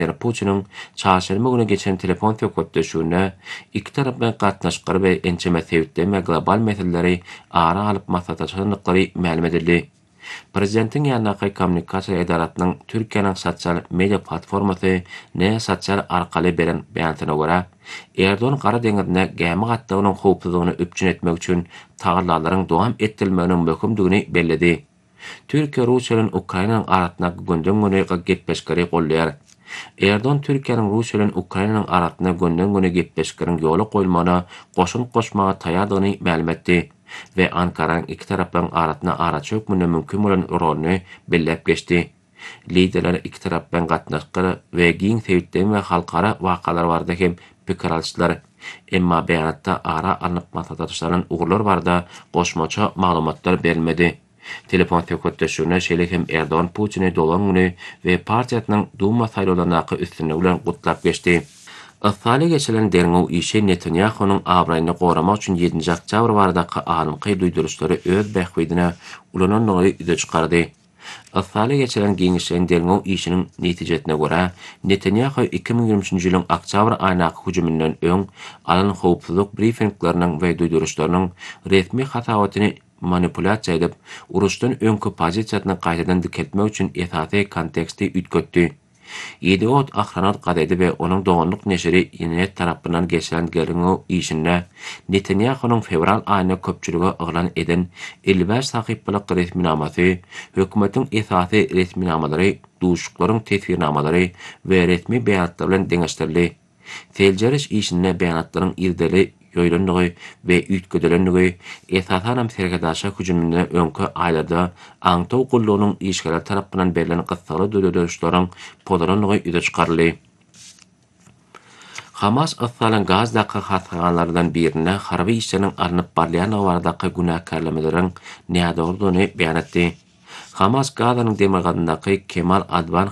Putin'in çarşamba günü geçen telefon söhbetleşigine iki tarap bilen gatnaşyklary we ençeme sebitler we global meseleleri ara alyp maslahatçylyklary ma'lum edildi. Prezidentin ýanyňky kommunikasiýa edaratynyň Türkiýanyň sosial media platformasy ne sosial arkaly beren beýanatyna görä, Erdogan Gara deňizine gämi gatdagynyň howpsuzlygyny öpçün etmek üçin taýlarlaryň dowam etdirilmeginiň möhümdigini bellidi. Türkiýe Russiýa bilen Ukrainanyň arasyna günden-güne gepleşikleri gollaýar. Erdogan Türkiýanyň Russiýa bilen Ukrainanyň arasyna günden-güne gepleşiklerin ýoly goýulmagyna goşun goşmaga taýýardygyny ma'lum etdi we Ankaraň iki tarapyň arasyna araçy hökmüne mümkin bolan roluny belläp geçdi. Liderler iki tarap bilen gatnaşyklary we giň sebitler we halkara wakalar barda hem pikir alşdylar. Emma beýanatda ara anyp maslahatçylaryň ugurlar barda goşmaça maglumatlar berilmedi. Telefon söhbetleşigine şeýle hem Erdogan Putin'i dolan güni we partiýasynyň Duma saýlawlaryna üstünligi bilen gutlap geçdi. Asaly geçilen derňew işe Netanyahu'nun abraýyny goramak üçin 7 oktýabr baradaky anynky duýduruşlary öz bähwidine ulananlygy ýüze çykardy. Asaly geçilen giňişen derňew işiniň netijesine görä, Netanyahu 2023-nji ýylyň oktýabr aýynaky hujumyndan öň alan howpsuzlyk briefinglarynyň we duýduruşlarynyň resmi hatawatyny manipulasiýa edip, uruşdan öňkü pozisiýasyny gaýtadan diketmek üçin esasy konteksti ütgetdi. Idiot ahranat gadaydı ve onun doğanlık neşeri Yeninet tarafından geçilen derňew işinde Netanyahu'nun fevral ayına köpçülüge ıglan eden 55 sahypalyk resminamasy, hökümetin esasy resminamalary, duşuklaryň tesirnamalary we resmi beýanatlar bilen deňeşdirildi. Seljeriş işinde beýanatlaryň irdeli ýoýlandygy we ütgedilenligi esasanam sergadaşa hujumyna öňkü aýlarda aňtaw gullugynyň işgäler tarapyndan berilen gysgaly dödödüşlaryň podaranlygy ýüze çykarly. Hamas Asalan Gazdaky hatganlardan birine harby işleriniň arnyp barlaýan baradaky günahkarlamalaryň näde boldugyny beýan etdi. Hamas Gazanyň demirgadynaky Kemal Advan